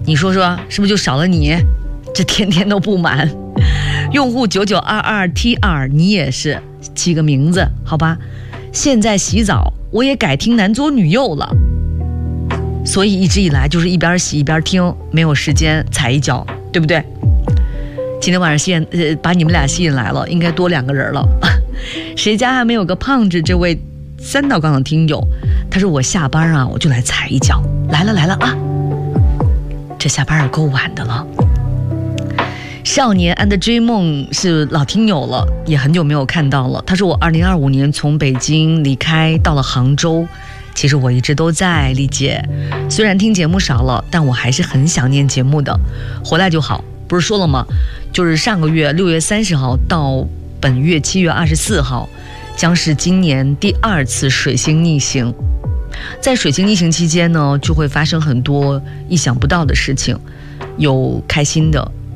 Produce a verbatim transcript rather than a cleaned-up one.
你说说是不是就少了你？这天天都不满。用户九九二二 T 二， 你也是起个名字好吧？现在洗澡我也改听男左女右了，所以一直以来就是一边洗一边听，没有时间踩一脚，对不对？今天晚上吸引呃把你们俩吸引来了，应该多两个人了。谁家还没有个胖子？这位三道杠的听友，他说我下班啊我就来踩一脚，来了来了啊！这下班也够晚的了。少年 and 追梦是老听友了，也很久没有看到了。他说我二零二五年从北京离开到了杭州，其实我一直都在，丽姐。虽然听节目少了，但我还是很想念节目的。回来就好，不是说了吗？就是上个月六月三十号到本月七月二十四号，将是今年第二次水星逆行。在水星逆行期间呢，就会发生很多意想不到的事情，有开心的，